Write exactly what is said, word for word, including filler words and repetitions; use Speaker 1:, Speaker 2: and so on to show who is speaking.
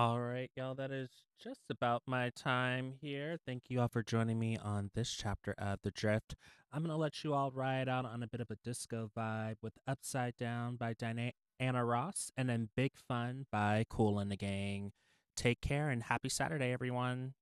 Speaker 1: All right, y'all, that is just about my time here. Thank you all for joining me on this chapter of The Drift. I'm going to let you all ride out on a bit of a disco vibe with Upside Down by Diana Ross and then Big Fun by Cool and the Gang. Take care and happy Saturday, everyone.